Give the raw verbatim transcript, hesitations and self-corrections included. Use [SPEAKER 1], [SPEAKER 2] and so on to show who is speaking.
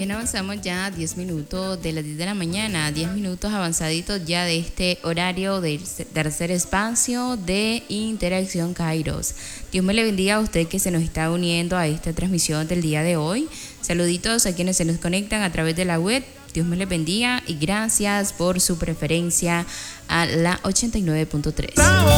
[SPEAKER 1] bien avanzamos ya a diez minutos de las diez de la mañana, diez minutos avanzaditos ya de este horario del tercer espacio de Interacción Kairos. Dios me le bendiga a usted que se nos está uniendo a esta transmisión del día de hoy. Saluditos a quienes se nos conectan a través de la web. Dios me le bendiga y gracias por su preferencia a la ochenta y nueve punto tres.